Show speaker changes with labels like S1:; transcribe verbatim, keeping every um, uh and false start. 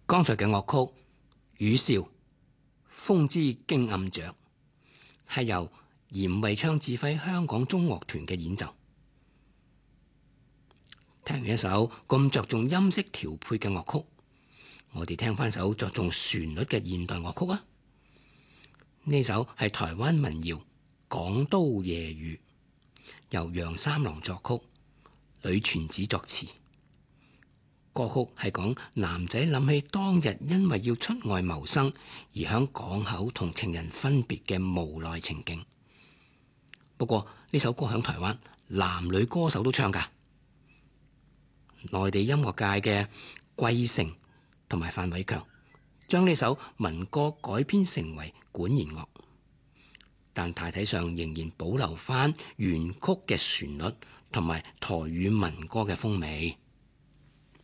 S1: 剛才嘅樂曲《雨嘯》，風之驚暗着，係由嚴惠昌指揮香港中樂團嘅演奏。聽完一首咁着重音色調配嘅樂曲，我哋聽翻首着重旋律嘅現代樂曲啊！呢首係台灣民謠《港都夜雨》，由楊三郎作曲，呂傳子作詞。歌曲係講男仔諗起當日因為要出外謀生而響港口同情人分別嘅無奈情景。不過呢首歌響台灣男女歌手都唱㗎。內地音樂界嘅桂成同埋范偉強將呢首民歌改編成為管弦樂，但大體上仍然保留翻原曲嘅旋律同埋台語民歌嘅風味。